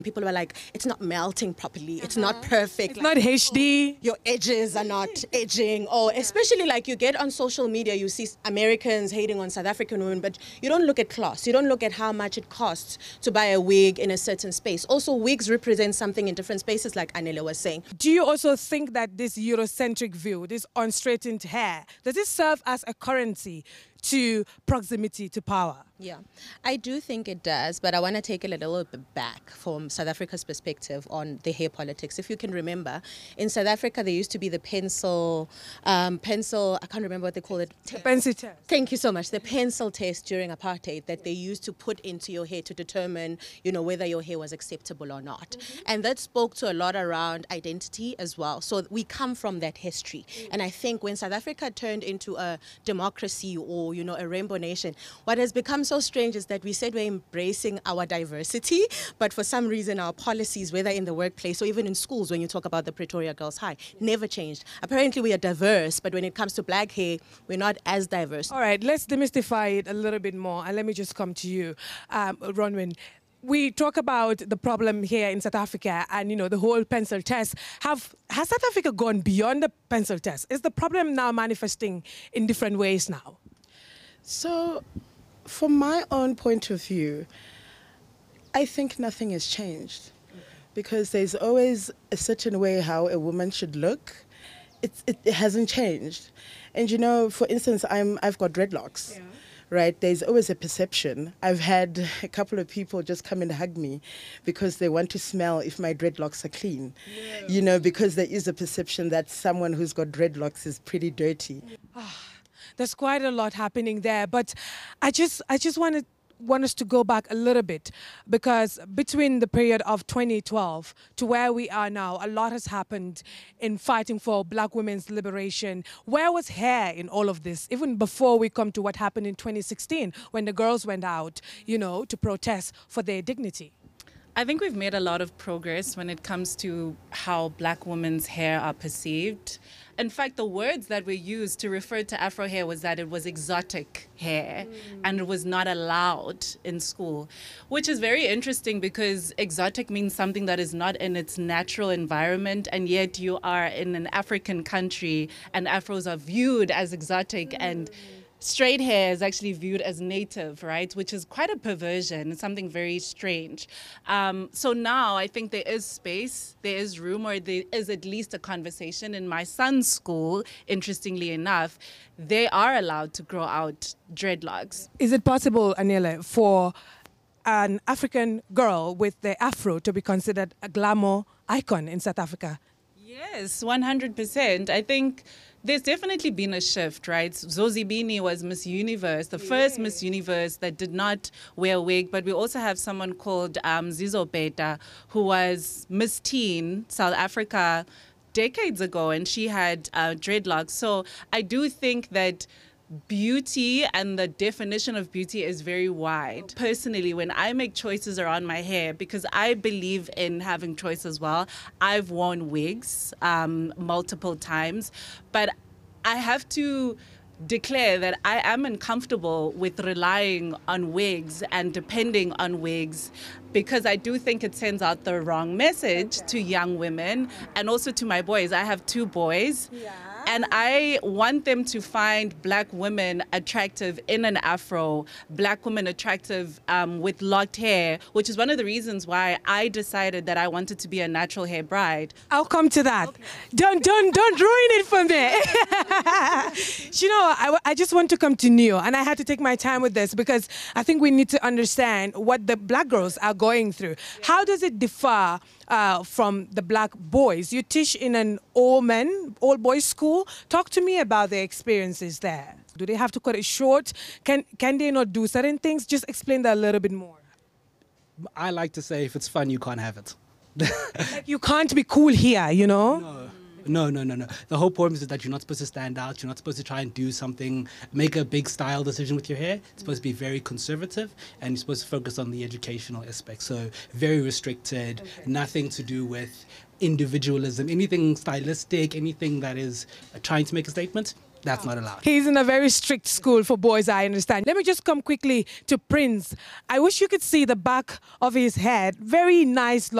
People were like, it's not melting properly. It's not perfect. It's not HD. Your edges are not edging. Or especially like you get on social media, you see Americans hating on South African women, but you don't look at class. You don't look at how much it costs to buy a wig in a certain space. Also, wigs represent something in different spaces, like Anele was saying. Do you also think that this Eurocentric view, this unstraightened hair, does it serve as a currency to proximity to power? Yeah, I do think it does, but I want to take it a little bit back from South Africa's perspective on the hair politics. If you can remember, in South Africa, there used to be the pencil, I can't remember what they call it. Pencil test. Thank you so much. The pencil test during apartheid that they used to put into your hair to determine, whether your hair was acceptable or not. And that spoke to a lot around identity as well. So we come from that history. And I think when South Africa turned into a democracy or, a rainbow nation, what has become so strange is that we said we're embracing our diversity, but for some reason our policies, whether in the workplace or even in schools, when you talk about the Pretoria Girls High, never changed. Apparently we are diverse, but when it comes to black hair, we're not as diverse. All right, let's demystify it a little bit more, and let me just come to you, Ronwin. We talk about the problem here in South Africa and, the whole pencil test. Has South Africa gone beyond the pencil test? Is the problem now manifesting in different ways now? So, from my own point of view, I think nothing has changed because there's always a certain way how a woman should look. It hasn't changed. And for instance, I've got dreadlocks. Yeah. Right, there's always a perception. I've had a couple of people just come and hug me because they want to smell if my dreadlocks are clean. Yeah. Because there is a perception that someone who's got dreadlocks is pretty dirty. There's quite a lot happening there, but I just want us to go back a little bit, because between the period of 2012 to where we are now, a lot has happened in fighting for black women's liberation. Where was hair in all of this, even before we come to what happened in 2016 when the girls went out, to protest for their dignity? I think we've made a lot of progress when it comes to how black women's hair are perceived. In fact, the words that were used to refer to Afro hair was that it was exotic hair and it was not allowed in school, which is very interesting because exotic means something that is not in its natural environment, and yet you are in an African country and Afros are viewed as exotic and straight hair is actually viewed as native, right? Which is quite a perversion. It's something very strange. So now I think there is space, there is room, or there is at least a conversation. In my son's school, interestingly enough, they are allowed to grow out dreadlocks. Is it possible, Anele, for an African girl with the afro to be considered a glamour icon in South Africa? Yes, 100%. I think there's definitely been a shift, right? Zozibini was Miss Universe, the first Miss Universe that did not wear a wig, but we also have someone called Zizo Beta, who was Miss Teen South Africa decades ago, and she had dreadlocks. So I do think that beauty and the definition of beauty is very wide. Personally, when I make choices around my hair, because I believe in having choice as well, I've worn wigs multiple times, but I have to declare that I am uncomfortable with relying on wigs and depending on wigs, because I do think it sends out the wrong message to young women and also to my boys. I have 2 boys. Yeah. And I want them to find black women attractive in an afro, black women attractive with locked hair, which is one of the reasons why I decided that I wanted to be a natural hair bride. I'll come to that. Okay. Don't ruin it for me. I just want to come to Neo, and I had to take my time with this because I think we need to understand what the black girls are going through. Yeah. How does it differ from the black boys? You teach in an all-boys school. Talk to me about their experiences there. Do they have to cut it short? Can they not do certain things? Just explain that a little bit more. I like to say if it's fun, you can't have it. Like you can't be cool here, No. The whole point is that you're not supposed to stand out. You're not supposed to try and do something, make a big style decision with your hair. It's supposed to be very conservative, and you're supposed to focus on the educational aspect. So very restricted, nothing to do with individualism, anything stylistic, anything that is trying to make a statement. That's not allowed. He's in a very strict school for boys, I understand. Let me just come quickly to Prince. I wish you could see the back of his head. Very nice.